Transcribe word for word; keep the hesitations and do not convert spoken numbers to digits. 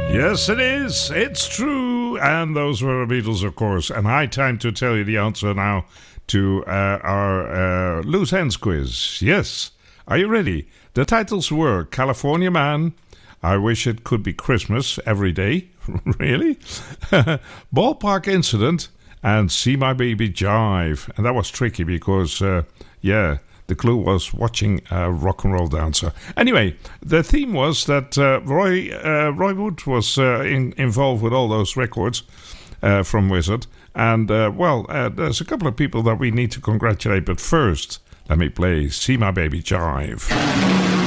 Yes, it is. It's true. And those were the Beatles, of course. And high time to tell you the answer now to uh, our uh, Loose Ends quiz. Yes. Are you ready? The titles were California Man, I Wish It Could Be Christmas Every Day. Really? Ballpark Incident and See My Baby Jive. And that was tricky because, uh, yeah, the clue was watching a rock and roll dancer. Anyway, the theme was that uh, Roy uh, Roy Wood was uh, in, involved with all those records uh, from Wizard. And, uh, well, uh, there's a couple of people that we need to congratulate. But first, let me play See My Baby Jive.